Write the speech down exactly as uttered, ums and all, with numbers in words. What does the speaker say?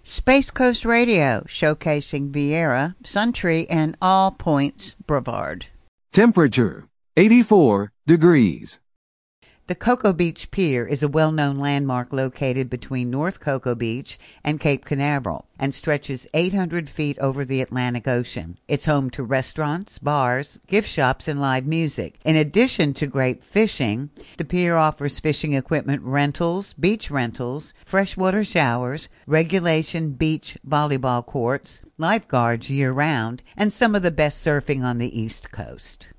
Space Coast Radio, showcasing Viera, Suntree, and All Points Brevard. Temperature, eighty-four degrees. The Cocoa Beach Pier is a well-known landmark located between North Cocoa Beach and Cape Canaveral and stretches eight hundred feet over the Atlantic Ocean. It's home to restaurants, bars, gift shops, and live music. In addition to great fishing, the pier offers fishing equipment rentals, beach rentals, freshwater showers, regulation beach volleyball courts, lifeguards year-round, and some of the best surfing on the East Coast.